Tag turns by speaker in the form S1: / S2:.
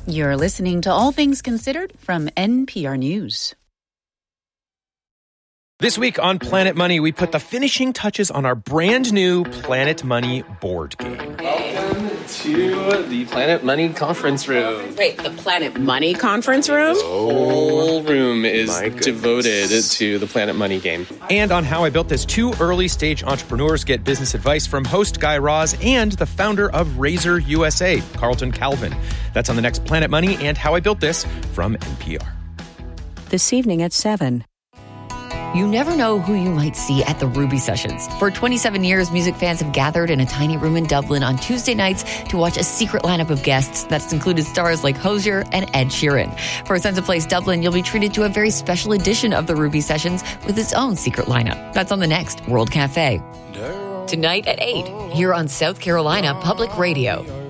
S1: You're listening to All Things Considered from NPR News.
S2: This week on Planet Money, we put the finishing touches on our brand new Planet Money board game.
S3: Welcome to the Planet Money conference room.
S4: Wait, the Planet Money conference room?
S3: This whole room is devoted to the Planet Money game.
S2: And on how I built this, 2 early-stage entrepreneurs get business advice from host Guy Raz and the founder of Razor USA, Carlton Calvin. That's on the next Planet Money and How I Built This from NPR.
S5: This evening at 7.
S6: You never know who you might see at the Ruby Sessions. For 27 years, music fans have gathered in a tiny room in Dublin on Tuesday nights to watch a secret lineup of guests that's included stars like Hozier and Ed Sheeran. For a sense of place Dublin, you'll be treated to a very special edition of the Ruby Sessions with its own secret lineup. That's on the next World Cafe. Tonight at 8, here on South Carolina Public Radio.